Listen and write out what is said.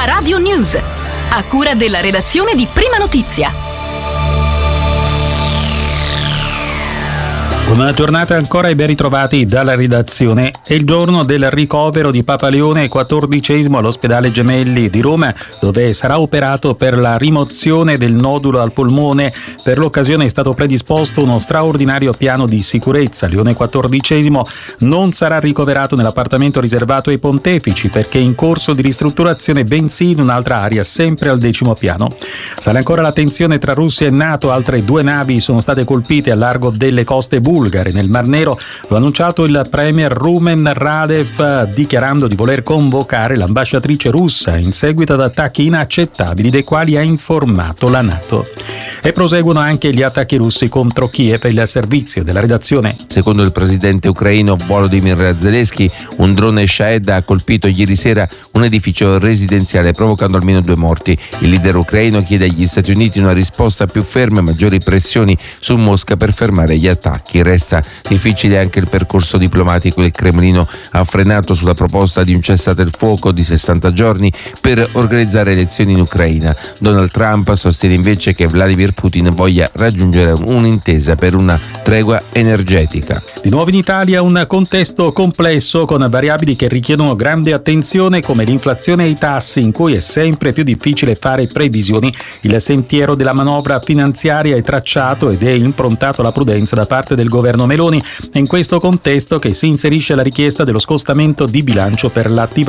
La Radio News, a cura della redazione di Prima Notizia. Buona giornata ancora e ben ritrovati dalla redazione. È il giorno del ricovero di Papa Leone XIV all'ospedale Gemelli di Roma, dove sarà operato per la rimozione del nodulo al polmone. Per l'occasione è stato predisposto uno straordinario piano di sicurezza. Leone XIV non sarà ricoverato nell'appartamento riservato ai pontefici perché è in corso di ristrutturazione, bensì in un'altra area, sempre al 10° piano. Sale ancora la tensione tra Russia e NATO. Altre 2 navi sono state colpite al largo delle coste bulgare nel Mar Nero. Lo ha annunciato il premier Rumen Radev, dichiarando di voler convocare l'ambasciatrice russa in seguito ad attacchi inaccettabili dei quali ha informato la NATO. E proseguono anche gli attacchi russi contro Kiev. Il servizio della redazione. Secondo il presidente ucraino Volodymyr Zelensky, un drone Shahed ha colpito ieri sera un edificio residenziale, provocando almeno 2 morti. Il leader ucraino chiede agli Stati Uniti una risposta più ferma e maggiori pressioni su Mosca per fermare gli attacchi. Resta difficile anche il percorso diplomatico. Il Cremlino ha frenato sulla proposta di un cessate il fuoco di 60 giorni per organizzare elezioni in Ucraina. Donald Trump sostiene invece che Vladimir Putin voglia raggiungere un'intesa per una tregua energetica. Di nuovo in Italia un contesto complesso con variabili che richiedono grande attenzione come l'inflazione e i tassi, in cui è sempre più difficile fare previsioni. Il sentiero della manovra finanziaria è tracciato ed è improntato alla prudenza da parte del governo Meloni. È in questo contesto che si inserisce la richiesta dello scostamento di bilancio per l'attivazione